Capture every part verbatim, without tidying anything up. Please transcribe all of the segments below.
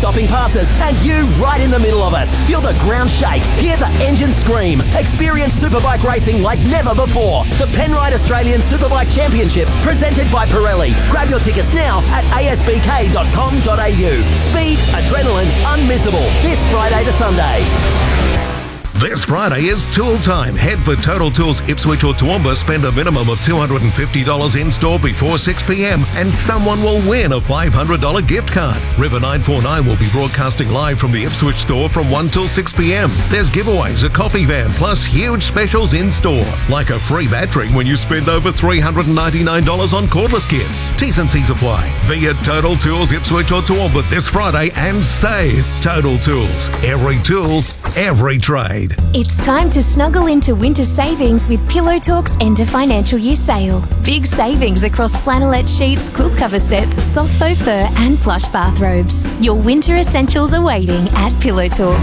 stopping passes, and you right in the middle of it. Feel the ground shake, hear the engine scream. Experience superbike racing like never before. The Penrite Australian Superbike Championship, presented by Pirelli. Grab your tickets now at a s b k dot com dot a u. Speed, adrenaline, unmissable. This Friday to Sunday. This Friday is Tool Time. Head for Total Tools Ipswich or Toowoomba. Spend a minimum of two hundred fifty dollars in-store before six p m and someone will win a five hundred dollars gift card. River nine forty-nine will be broadcasting live from the Ipswich store from one till six p m. There's giveaways, a coffee van, plus huge specials in-store, like a free battery when you spend over three hundred ninety-nine dollars on cordless kits. T's and C's apply. Via Total Tools Ipswich or Toowoomba this Friday and save. Total Tools. Every tool, every trade. It's time to snuggle into winter savings with Pillow Talk's end of financial year sale. Big savings across flannelette sheets, quilt cover sets, soft faux fur and plush bathrobes. Your winter essentials are waiting at Pillow Talk.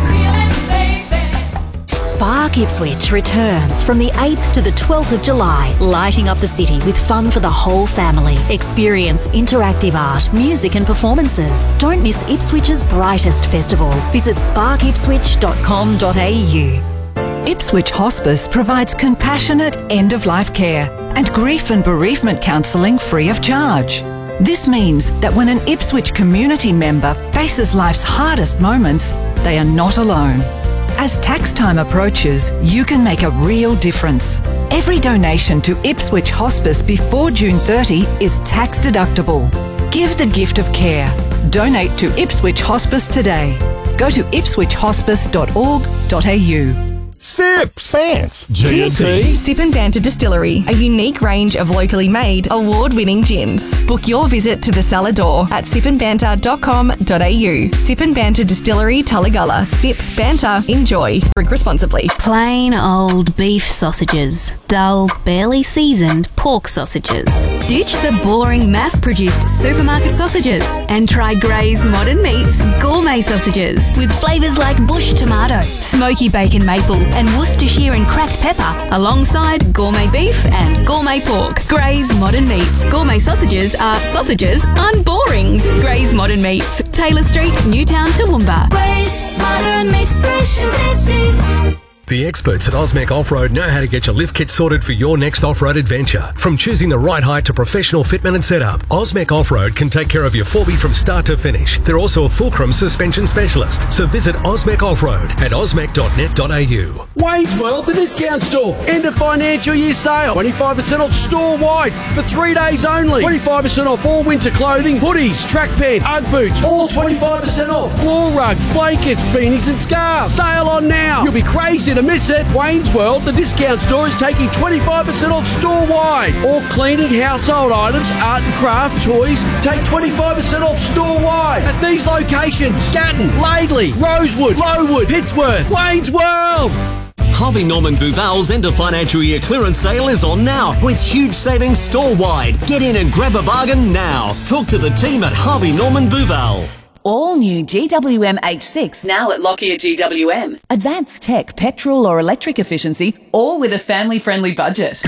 Spark Ipswich returns from the eighth to the twelfth of July, lighting up the city with fun for the whole family. Experience interactive art, music and performances. Don't miss Ipswich's brightest festival. Visit spark ipswich dot com dot a u. Ipswich Hospice provides compassionate end-of-life care and grief and bereavement counselling free of charge. This means that when an Ipswich community member faces life's hardest moments, they are not alone. As tax time approaches, you can make a real difference. Every donation to Ipswich Hospice before June thirtieth is tax deductible. Give the gift of care. Donate to Ipswich Hospice today. Go to ipswich hospice dot org dot a u. Sips, Bants, G and T. Sip and Banter Distillery, a unique range of locally made, award-winning gins. Book your visit to the cellar door at sip and banter dot com dot a u. Sip and Banter Distillery, Tullagalla. Sip, banter, enjoy. Drink responsibly. Plain old beef sausages. Dull, barely seasoned pork sausages. Ditch the boring mass-produced supermarket sausages and try Gray's Modern Meats gourmet sausages with flavours like bush tomato, smoky bacon maple, and Worcestershire and cracked pepper, alongside gourmet beef and gourmet pork. Gray's Modern Meats gourmet sausages are sausages unboring. Gray's Modern Meats, Taylor Street, Newtown, Toowoomba. Gray's Modern Meats, fresh and tasty. The experts at Osmec Off-Road know how to get your lift kit sorted for your next off-road adventure. From choosing the right height to professional fitment and setup, Osmec Off-Road can take care of your four B from start to finish. They're also a fulcrum suspension specialist. So visit Osmec Off-Road at osmec dot net dot a u. Wayne's World, the discount store. End of financial year sale. twenty-five percent off store-wide for three days only. twenty-five percent off all winter clothing, hoodies, track pants, Ugg boots, all twenty-five percent off. Floor rugs, blankets, beanies and scarves. Sale on now. You'll be crazy to miss it. Wayne's World, the discount store, is taking twenty-five percent off store-wide. All cleaning, household items, art and craft, toys, take twenty-five percent off store-wide at these locations: Gatton, Laidley, Rosewood, Lowood, Pittsworth. Wayne's World. Harvey Norman Buval's end of financial year clearance sale is on now with huge savings store-wide. Get in and grab a bargain now. Talk to the team at Harvey Norman Buval. All new G W M H six now at Lockyer G W M. Advanced tech, petrol or electric efficiency, all with a family-friendly budget.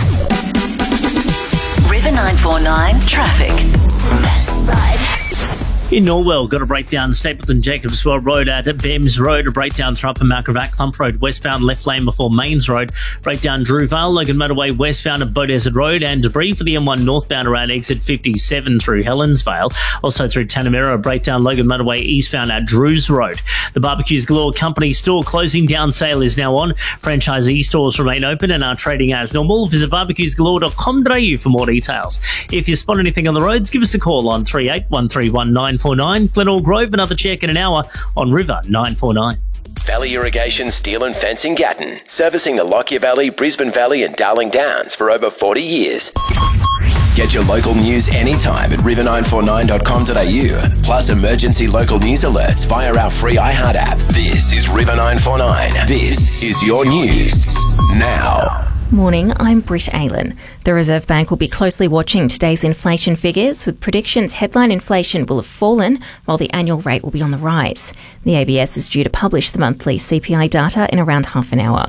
River nine forty-nine traffic. In Norwell, got a breakdown Stapleton Jacobswell Road at Bems Road, a breakdown through Upper Macravac Clump Road, westbound left lane before Mains Road, breakdown Drew Vale, Logan Motorway westbound at Beaudesert Road, and debris for the M one northbound around exit fifty-seven through Helensvale. Also through Tanamera, a breakdown Logan Motorway eastbound at Drews Road. The Barbecues Galore Company store closing down sale is now on. Franchisee stores remain open and are trading as normal. Visit barbecues galore dot com dot a u for more details. If you spot anything on the roads, give us a call on three eight one three one nine four nine. Glenelg Grove, another check in an hour on River nine forty-nine. Valley Irrigation Steel and Fencing Gatton, servicing the Lockyer Valley, Brisbane Valley and Darling Downs for over forty years. Get your local news anytime at river nine forty-nine dot com dot a u, plus emergency local news alerts via our free iHeart app. This is River nine forty-nine. This is your news now. Morning, I'm Britt Aylen. The Reserve Bank will be closely watching today's inflation figures, with predictions headline inflation will have fallen while the annual rate will be on the rise. The A B S is due to publish the monthly C P I data in around half an hour.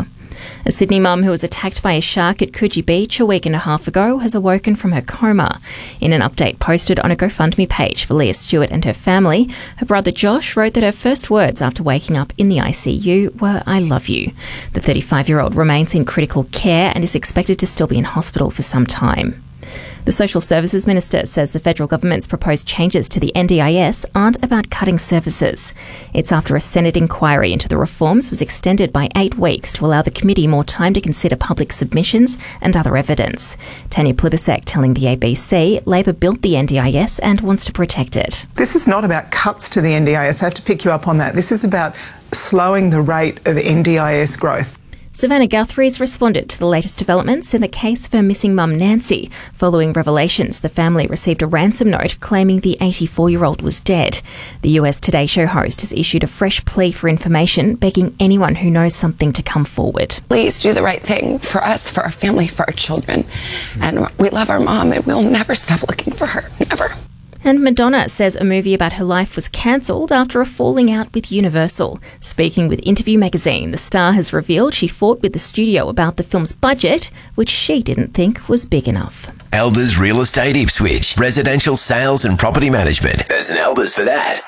A Sydney mum who was attacked by a shark at Coogee Beach a week and a half ago has awoken from her coma. In an update posted on a GoFundMe page for Leah Stewart and her family, her brother Josh wrote that her first words after waking up in the I C U were, "I love you." The thirty-five-year-old remains in critical care and is expected to still be in hospital for some time. The Social Services Minister says the federal government's proposed changes to the N D I S aren't about cutting services. It's after a Senate inquiry into the reforms was extended by eight weeks to allow the committee more time to consider public submissions and other evidence. Tanya Plibersek telling the A B C Labor built the N D I S and wants to protect it. This is not about cuts to the N D I S. I have to pick you up on that. This is about slowing the rate of N D I S growth. Savannah Guthrie's responded to the latest developments in the case of her missing mum Nancy. Following revelations, the family received a ransom note claiming the eighty-four-year-old was dead. The U S Today Show host has issued a fresh plea for information, begging anyone who knows something to come forward. Please do the right thing for us, for our family, for our children. And we love our mom and we'll never stop looking for her. Never. And Madonna says a movie about her life was cancelled after a falling out with Universal. Speaking with Interview magazine, the star has revealed she fought with the studio about the film's budget, which she didn't think was big enough. Elders Real Estate Ipswich. Residential sales and property management. There's an Elders for that.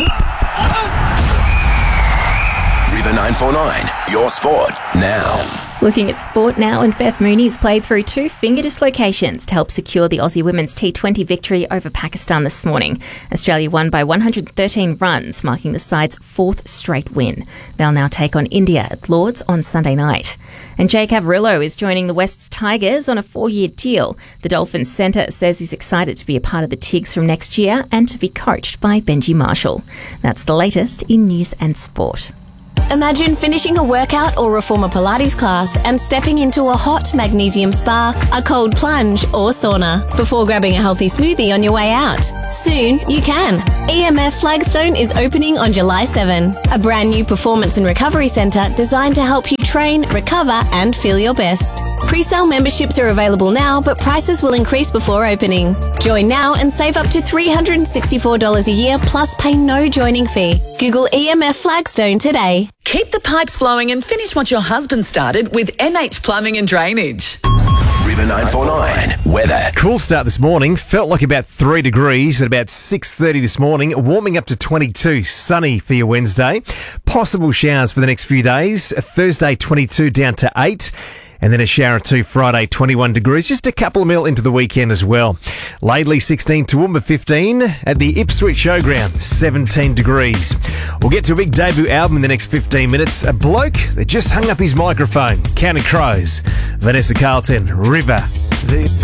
River nine four nine. Your sport now. Looking at sport now, and Beth Mooney's played through two finger dislocations to help secure the Aussie women's T twenty victory over Pakistan this morning. Australia won by one hundred thirteen runs, marking the side's fourth straight win. They'll now take on India at Lord's on Sunday night. And Jake Averillo is joining the West's Tigers on a four-year deal. The Dolphins centre says he's excited to be a part of the Tigs from next year and to be coached by Benji Marshall. That's the latest in news and sport. Imagine finishing a workout or reformer Pilates class and stepping into a hot magnesium spa, a cold plunge or sauna before grabbing a healthy smoothie on your way out. Soon you can. E M F Flagstone is opening on July seventh, a brand new performance and recovery centre designed to help you train, recover and feel your best. Pre-sale memberships are available now, but prices will increase before opening. Join now and save up to three hundred sixty-four dollars a year plus pay no joining fee. Google E M F Flagstone today. Keep the pipes flowing and finish what your husband started with M H Plumbing and Drainage. River nine four nine. Weather. Cool start this morning. Felt like about three degrees at about six thirty this morning. Warming up to twenty-two. Sunny for your Wednesday. Possible showers for the next few days. Thursday, twenty-two down to eight. And then a shower or two Friday, twenty-one degrees. Just a couple of mil into the weekend as well. Laidley, sixteen. Toowoomba, fifteen. At the Ipswich Showground, seventeen degrees. We'll get to a big debut album in the next fifteen minutes. A bloke that just hung up his microphone. Counting Crows. Vanessa Carlton, River. The